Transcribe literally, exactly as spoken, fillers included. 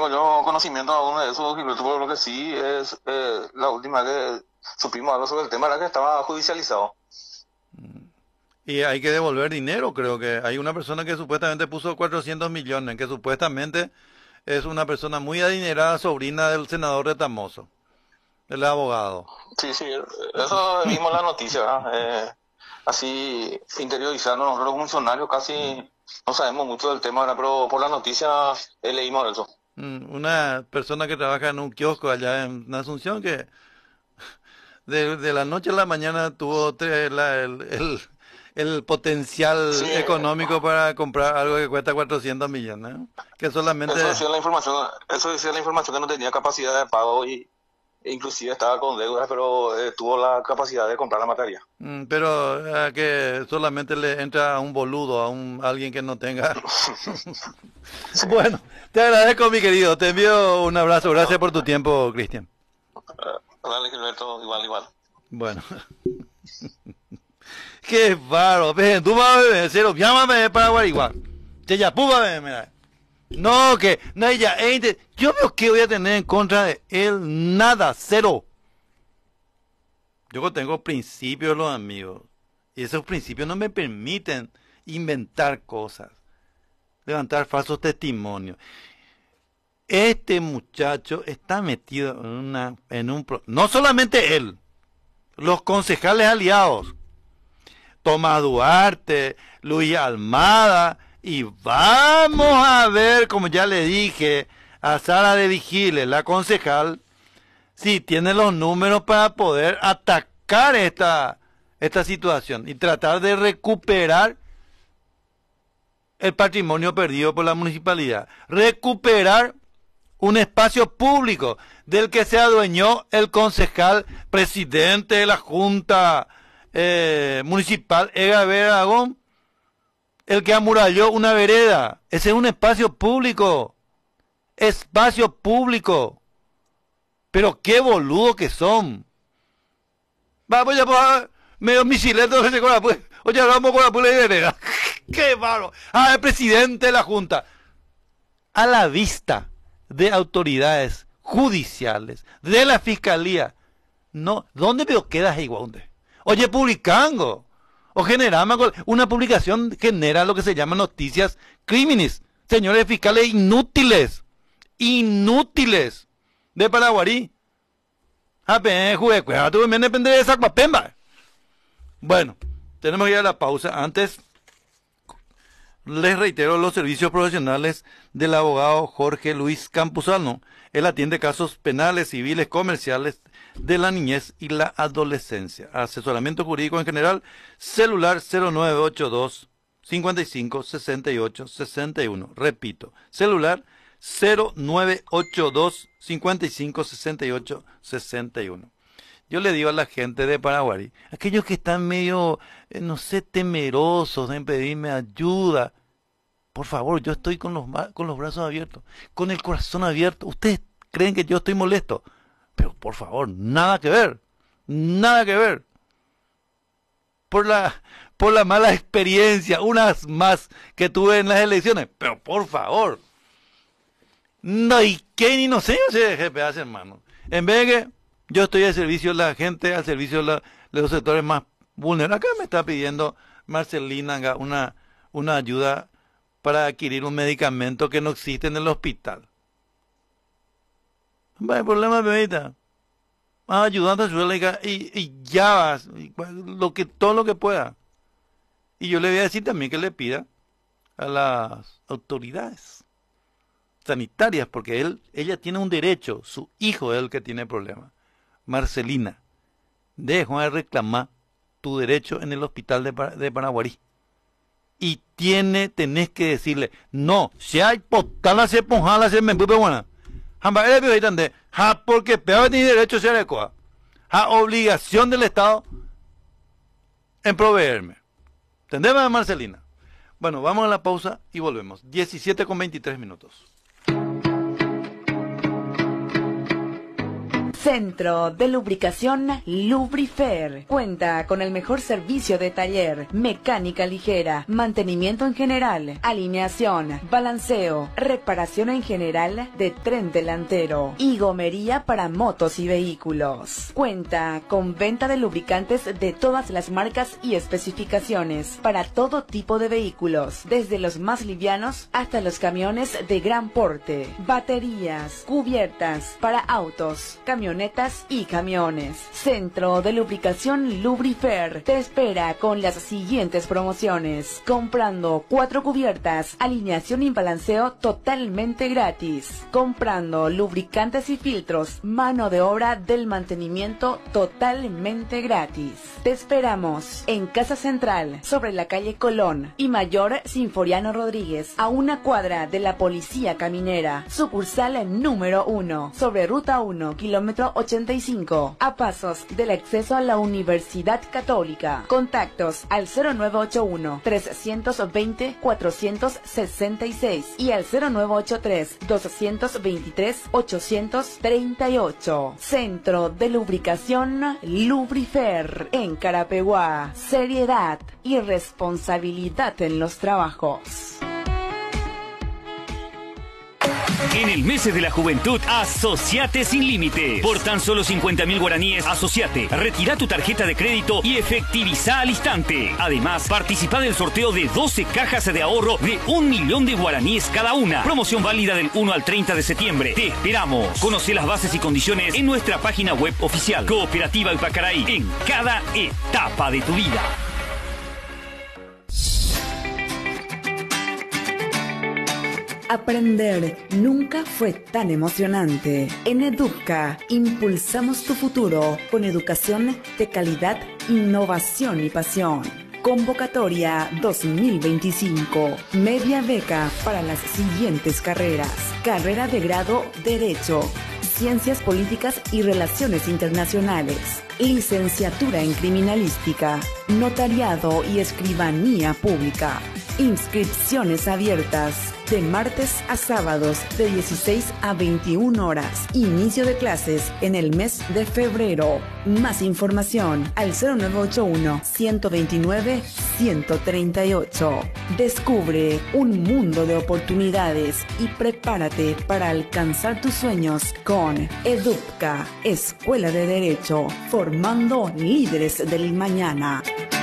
tengo yo conocimiento aún de eso, Gilberto, pero lo que sí es eh, la última que supimos algo sobre el tema era que estaba judicializado. Y hay que devolver dinero, creo que hay una persona que supuestamente puso cuatrocientos millones, que supuestamente es una persona muy adinerada, sobrina del senador Retamoso, el abogado. Sí, sí, eso vimos en la noticia, ¿verdad? Eh, así interiorizando nosotros los funcionarios casi no sabemos mucho del tema, ¿verdad? Pero por la noticia eh, leímos eso. Mm, Una persona que trabaja en un kiosco allá en Asunción que de, de la noche a la mañana tuvo tre- la- el, el, el potencial Sí, económico para comprar algo que cuesta cuatrocientos millones, ¿no? Que solamente... eso decía la información, eso decía la información que no tenía capacidad de pago y e inclusive estaba con deudas, pero eh, tuvo la capacidad de comprar la materia. Mm, Pero eh, que solamente le entra a un boludo, a un alguien que no tenga. Sí. Bueno, te agradezco, mi querido. Te envío un abrazo. Gracias por tu tiempo, Cristian. Eh, dale, Gilberto, igual, igual. Bueno, qué bárbaro. Ven, tú vas a beber, cero. Llámame para averiguar. Te ya, púa, ven, mira. No, que, no, ella, ente- yo veo que voy a tener en contra de él nada, cero. Yo tengo principios, los amigos. Y esos principios no me permiten inventar cosas, levantar falsos testimonios. Este muchacho está metido en una, en un, pro- no solamente él, los concejales aliados, Tomás Duarte, Luis Almada, y vamos a ver, como ya le dije a Sara de Vigile, la concejal, si tiene los números para poder atacar esta, esta situación y tratar de recuperar el patrimonio perdido por la municipalidad, recuperar un espacio público del que se adueñó el concejal presidente de la Junta eh, Municipal, Egaber Aragón, el que amuralló una vereda. Ese es un espacio público, espacio público. Pero qué boludo que son. Vamos ya, pues, medio misileto, no sé con la pu- oye, vamos con la pula de vereda. Qué bárbaro. Ah, el presidente de la Junta. A la vista de autoridades judiciales, de la fiscalía. No, ¿dónde veo quedas igual? Oye, publicando. O generamos una publicación genera lo que se llama noticias crímenes. Señores fiscales inútiles. Inútiles. De Paraguarí. Bueno, tenemos que ir a la pausa. Antes, les reitero los servicios profesionales del abogado Jorge Luis Campuzano. Él atiende casos penales, civiles, comerciales de la niñez y la adolescencia. Asesoramiento jurídico en general, celular cero nueve ocho dos, cincuenta y cinco, sesenta y ocho, sesenta y uno. Repito, celular cero nueve ocho dos, cincuenta y cinco, sesenta y ocho, sesenta y uno. Yo le digo a la gente de Paraguay, aquellos que están medio, eh, no sé, temerosos en pedirme ayuda, por favor, yo estoy con los, ma- con los brazos abiertos, con el corazón abierto. Ustedes creen que yo estoy molesto, pero por favor, nada que ver, nada que ver. Por la, por la mala experiencia, unas más que tuve en las elecciones, pero por favor. No, y qué inocencia ese jefe hace, hermano. En vez de que yo estoy al servicio de la gente, al servicio de, la- de los sectores más vulnerables. Acá me está pidiendo Marcelina acá, una, una ayuda para adquirir un medicamento que no existe en el hospital. No hay problema, bebita. Vas ayudando a su hija y, y ya vas, y lo que, todo lo que pueda. Y yo le voy a decir también que le pida a las autoridades sanitarias, porque él, ella tiene un derecho, su hijo es el que tiene problemas. Marcelina, deja de reclamar tu derecho en el hospital de, Par- de Paraguarí. Y tiene, tenés que decirle, no, si hay potala se ponjala se me pupe buena. Jamba era pibe de, ja, porque peor tiene derecho a ser ecoa. Ja, obligación del Estado en proveerme. ¿Entendemos, Marcelina? Bueno, vamos a la pausa y volvemos. diecisiete con veintitrés minutos. Centro de Lubricación Lubrifer. Cuenta con el mejor servicio de taller, mecánica ligera, mantenimiento en general, alineación, balanceo, reparación en general de tren delantero y gomería para motos y vehículos. Cuenta con venta de lubricantes de todas las marcas y especificaciones para todo tipo de vehículos, desde los más livianos hasta los camiones de gran porte. Baterías, cubiertas para autos, camionetas y camiones. Centro de Lubricación Lubrifer te espera con las siguientes promociones. Comprando cuatro cubiertas, alineación y balanceo totalmente gratis. Comprando lubricantes y filtros, mano de obra del mantenimiento totalmente gratis. Te esperamos en Casa Central, sobre la calle Colón y Mayor Sinforiano Rodríguez, a una cuadra de la Policía Caminera. Sucursal número uno, sobre Ruta uno, kilómetro ochenta y cinco, a pasos del acceso a la Universidad Católica. Contactos al cero nueve ocho uno, tres dos cero, cuatro seis seis y al cero nueve ocho tres, dos dos tres, ocho tres ocho. Centro de Lubricación Lubrifer en Carapeguá. Seriedad y responsabilidad en los trabajos. En el mes de la juventud, asociate sin límites. Por tan solo cincuenta mil guaraníes, asociate. Retira tu tarjeta de crédito y efectiviza al instante. Además, participa del sorteo de doce cajas de ahorro de un millón de guaraníes cada una. Promoción válida del uno al treinta de septiembre. Te esperamos. Conoce las bases y condiciones en nuestra página web oficial. Cooperativa Ipacaraí, en cada etapa de tu vida. Aprender nunca fue tan emocionante. En Educa impulsamos tu futuro con educación de calidad, innovación y pasión. Convocatoria dos mil veinticinco. Media beca para las siguientes carreras. Carrera de grado Derecho, Ciencias Políticas y Relaciones Internacionales. Licenciatura en Criminalística, Notariado y Escribanía Pública. Inscripciones abiertas de martes a sábados de dieciséis a veintiuna horas. Inicio de clases en el mes de febrero. Más información al cero nueve ocho uno, ciento veintinueve, ciento treinta y ocho. Descubre un mundo de oportunidades y prepárate para alcanzar tus sueños con EDUCA, Escuela de Derecho, formando líderes del mañana.